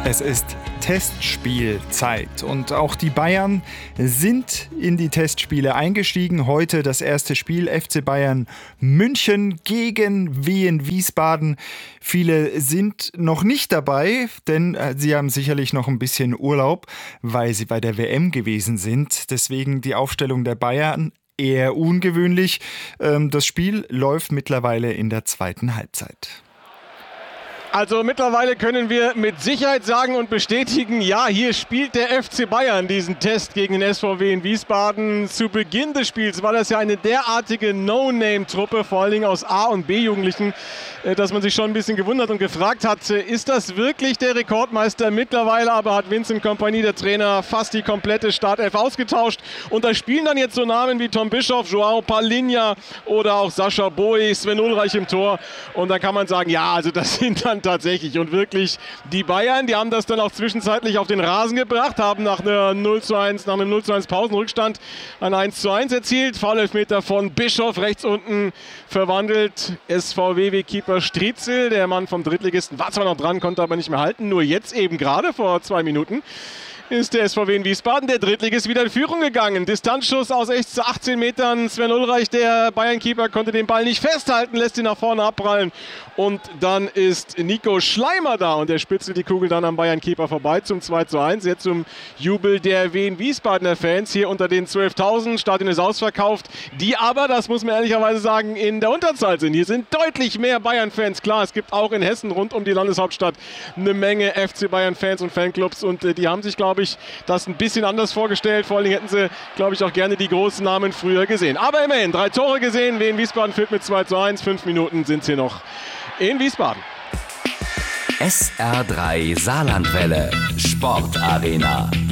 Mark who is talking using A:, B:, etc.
A: Es ist Testspielzeit und auch die Bayern sind in die Testspiele eingestiegen. Heute das erste Spiel FC Bayern München gegen Wien Wiesbaden. Viele sind noch nicht dabei, denn sie haben sicherlich noch ein bisschen Urlaub, weil sie bei der WM gewesen sind. Deswegen die Aufstellung der Bayern eher ungewöhnlich. Das Spiel läuft mittlerweile in der zweiten Halbzeit.
B: Also mittlerweile können wir mit Sicherheit sagen und bestätigen, ja, hier spielt der FC Bayern diesen Test gegen den SVW in Wiesbaden. Zu Beginn des Spiels war das ja eine derartige No-Name-Truppe, vor allen Dingen aus A- und B-Jugendlichen, dass man sich schon ein bisschen gewundert und gefragt hat, ist das wirklich der Rekordmeister? Mittlerweile aber hat Vincent Kompany, der Trainer, fast die komplette Startelf ausgetauscht. Und da spielen dann jetzt so Namen wie Tom Bischoff, Joao Palhinha oder auch Sascha Boey, Sven Ulreich im Tor. Und dann kann man sagen, ja, also das sind dann tatsächlich und wirklich die Bayern, die haben das dann auch zwischenzeitlich auf den Rasen gebracht, haben nach einem 0:1 Pausenrückstand ein 1:1 erzielt. Foul-Elfmeter von Bischoff rechts unten verwandelt. SVW-Keeper Striezel, der Mann vom Drittligisten, war zwar noch dran, konnte aber nicht mehr halten. Nur jetzt eben gerade vor 2 Minuten ist der SVW in Wiesbaden, der Drittligist, wieder in Führung gegangen. Distanzschuss aus echt 18 Metern. Sven Ulreich, der Bayern-Keeper, konnte den Ball nicht festhalten, lässt ihn nach vorne abprallen. Und dann ist Nico Schleimer da und der spitzelt die Kugel dann am Bayern-Keeper vorbei zum 2:1. Jetzt zum Jubel der Wien-Wiesbadener Fans hier unter den 12.000. Stadion ist ausverkauft, die aber, das muss man ehrlicherweise sagen, in der Unterzahl sind. Hier sind deutlich mehr Bayern-Fans. Klar, es gibt auch in Hessen rund um die Landeshauptstadt eine Menge FC Bayern-Fans und Fanclubs und die haben sich, glaube ich, das ein bisschen anders vorgestellt. Vor allem hätten sie, glaube ich, auch gerne die großen Namen früher gesehen. Aber immerhin, 3 Tore gesehen. Wien Wiesbaden führt mit 2:1. 5 Minuten sind es hier noch in Wiesbaden.
C: SR3 Saarlandwelle. Sportarena.